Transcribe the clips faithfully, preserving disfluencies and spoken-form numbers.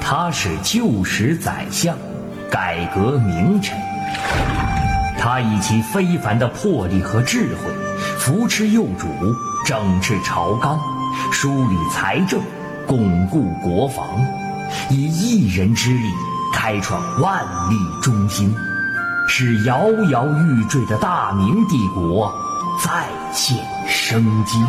他是旧时宰相，改革名臣。他以其非凡的魄力和智慧，扶持幼主，整治朝纲，梳理财政，巩固国防，以一人之力开创万历中兴，使摇摇欲坠的大明帝国再现生机。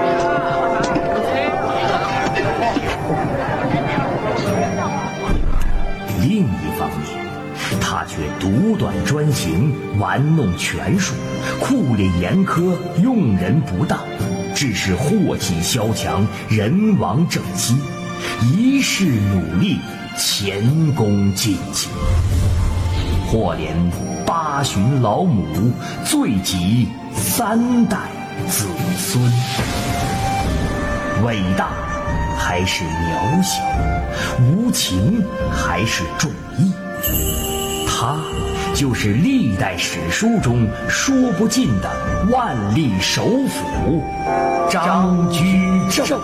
另一方面，他却独断专行，玩弄权术，酷吏严苛，用人不当，致使祸起萧墙，人亡政息，一世努力，前功尽弃，或连八旬老母，罪及三代子孙。伟大还是渺小，无情还是重义，他就是历代史书中说不尽的万历首辅张居正。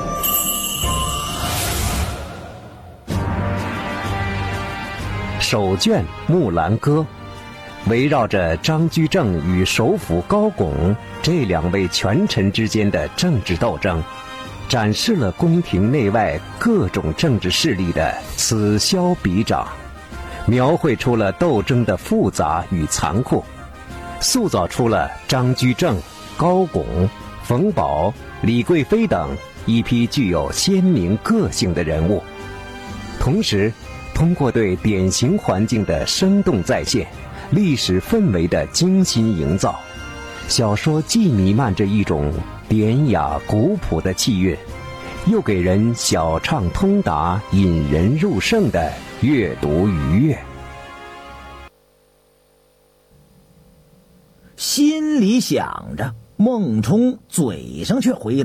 首卷《木兰歌》围绕着张居正与首辅高拱这两位权臣之间的政治斗争，展示了宫廷内外各种政治势力的此消彼长，描绘出了斗争的复杂与残酷，塑造出了张居正、高拱、冯保、李贵妃等一批具有鲜明个性的人物。同时通过对典型环境的生动再现，历史氛围的精心营造，小说既弥漫着一种典雅古朴的气韵，又给人小畅通达、引人入胜的阅读愉悦。 心里想着，孟冲嘴上却回